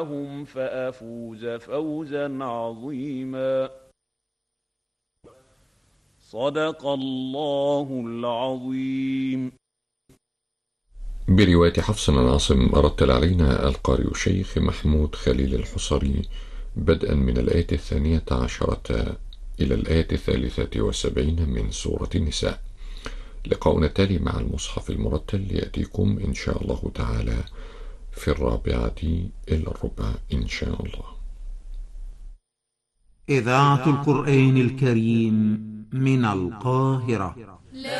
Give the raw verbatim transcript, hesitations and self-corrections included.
هم فأفوز فوزا عظيما. صدق الله العظيم. برواية حفص بن عاصم رتل علينا القارئ الشيخ محمود خليل الحصري بدءا من الآية الثانية عشرة إلى الآية الثالثة والسبعين من سورة النساء. لقاؤنا التالي مع المصحف المرتل يأتيكم إن شاء الله تعالى في الرابعة إلى الربع إن شاء الله. إذاعة القرآن الكريم من القاهرة.